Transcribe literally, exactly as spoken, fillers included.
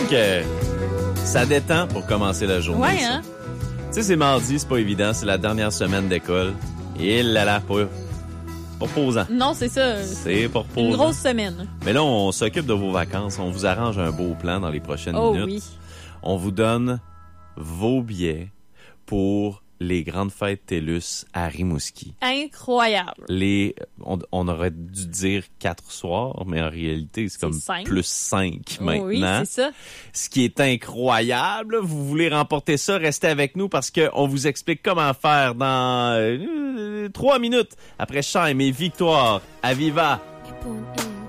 que ça détend pour commencer la journée. Ouais, ça. hein? Tu sais, c'est mardi, c'est pas évident, c'est la dernière semaine d'école. Et là là, pas, pas reposant. Non, c'est ça. C'est pas reposant. Une grosse semaine. Mais là, on s'occupe de vos vacances. On vous arrange un beau plan dans les prochaines Oh minutes. oui. On vous donne vos billets pour les grandes fêtes TELUS à Rimouski. Incroyable. Les, on, on aurait dû dire quatre soirs, mais en réalité, c'est comme cinq. plus cinq maintenant. Oh oui, c'est ça. Ce qui est incroyable. Vous voulez remporter ça, restez avec nous parce qu'on vous explique comment faire dans euh, trois minutes après Chime et Victoire. À Viva!